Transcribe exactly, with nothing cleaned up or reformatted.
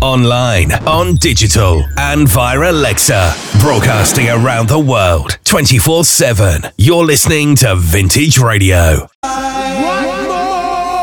online, on digital, and via Alexa. Broadcasting around the world, twenty-four seven. You're listening to Vintage Radio. What?